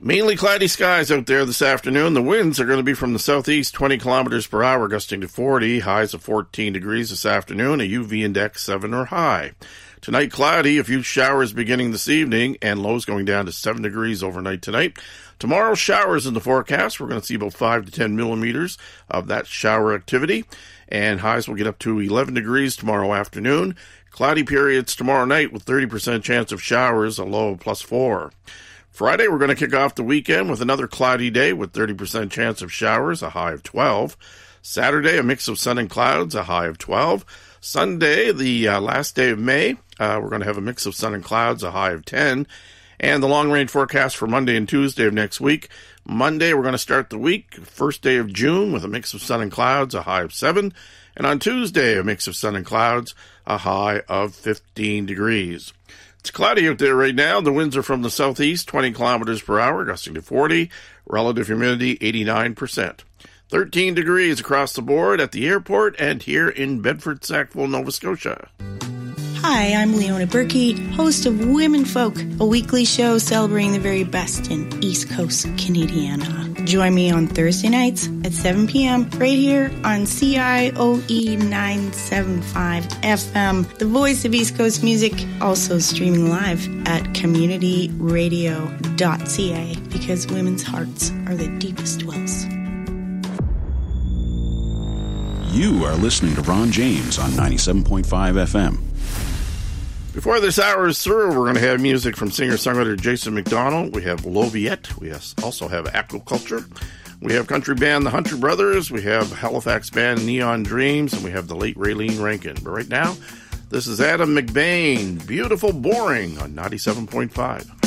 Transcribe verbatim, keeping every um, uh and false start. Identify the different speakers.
Speaker 1: Mainly cloudy skies out there this afternoon. The winds are going to be from the southeast, twenty kilometers per hour, gusting to forty. Highs of fourteen degrees this afternoon. A U V index seven or high. Tonight, cloudy. A few showers beginning this evening, and lows going down to seven degrees overnight tonight. Tomorrow, showers in the forecast. We're going to see about five to ten millimeters of that shower activity, and highs will get up to eleven degrees tomorrow afternoon. Cloudy periods tomorrow night with thirty percent chance of showers, a low of plus four. Friday, we're going to kick off the weekend with another cloudy day with thirty percent chance of showers, a high of twelve. Saturday, a mix of sun and clouds, a high of twelve. Sunday, the uh, last day of May, uh, we're going to have a mix of sun and clouds, a high of ten. And the long-range forecast for Monday and Tuesday of next week. Monday, we're going to start the week, first day of June, with a mix of sun and clouds, a high of seven. And on Tuesday, a mix of sun and clouds, a high of fifteen degrees. It's cloudy out there right now. The winds are from the southeast, twenty kilometers per hour, gusting to forty. Relative humidity, eighty-nine percent. thirteen degrees across the board at the airport and here in Bedford, Sackville, Nova Scotia.
Speaker 2: Hi, I'm Leona Berkey, host of Women Folk, a weekly show celebrating the very best in East Coast Canadiana. Join me on Thursday nights at seven p.m. right here on C I O E nine seventy-five F M, the voice of East Coast music, also streaming live at community radio dot c a, because women's hearts are the deepest wells.
Speaker 3: You are listening to Ron James on ninety-seven point five F M.
Speaker 1: Before this hour is through, we're going to have music from singer-songwriter Jason McDonald. We have Loviette. We also have Aquaculture. We have country band The Hunter Brothers. We have Halifax band Neon Dreams. And we have the late Raylene Rankin. But right now, this is Adam McBain. Beautiful Boring on ninety-seven point five.